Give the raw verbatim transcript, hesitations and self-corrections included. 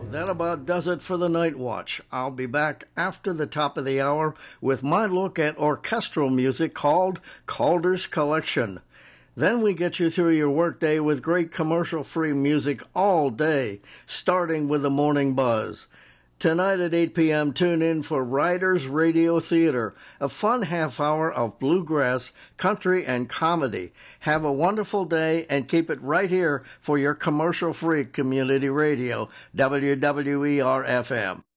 That about does it for the Night Watch. I'll be back after the top of the hour with my look at orchestral music called Calder's Collection. Then we get you through your workday with great commercial-free music all day, starting with the Morning Buzz. Tonight at eight p.m., tune in for Riders Radio Theater, a fun half hour of bluegrass, country, and comedy. Have a wonderful day and keep it right here for your commercial-free community radio, W W E R F M.